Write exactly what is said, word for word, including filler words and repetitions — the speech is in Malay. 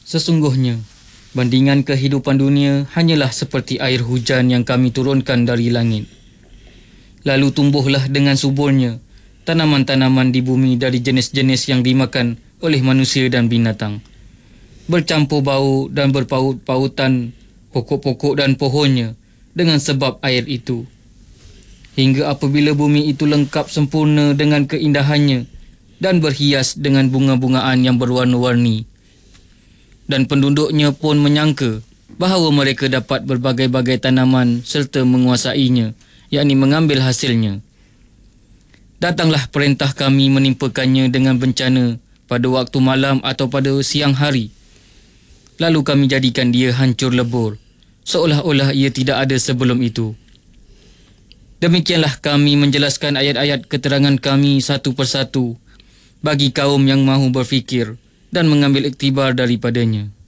Sesungguhnya, bandingan kehidupan dunia hanyalah seperti air hujan yang kami turunkan dari langit. Lalu tumbuhlah dengan suburnya tanaman-tanaman di bumi dari jenis-jenis yang dimakan oleh manusia dan binatang. Bercampur bau dan berpaut-pautan pokok-pokok dan pohonnya dengan sebab air itu. Hingga apabila bumi itu lengkap sempurna dengan keindahannya dan berhias dengan bunga-bungaan yang berwarna-warni. Dan penduduknya pun menyangka bahawa mereka dapat berbagai-bagai tanaman serta menguasainya, yakni mengambil hasilnya. Datanglah perintah kami menimpakannya dengan bencana pada waktu malam atau pada siang hari. Lalu kami jadikan dia hancur lebur, seolah-olah ia tidak ada sebelum itu. Demikianlah kami menjelaskan ayat-ayat keterangan kami satu persatu bagi kaum yang mahu berfikir dan mengambil iktibar daripadanya.